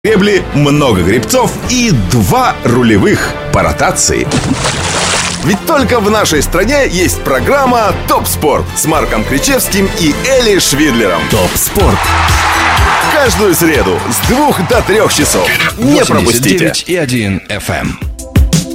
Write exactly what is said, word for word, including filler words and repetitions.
гребли, много гребцов и два рулевых по ротации. Ведь только в нашей стране есть программа «Топ Спорт» с Марком Кричевским и Эли Швидлером. Топ Спорт. Каждую среду с двух до трех часов. Не пропустите. восемьдесят девять и один эф эм.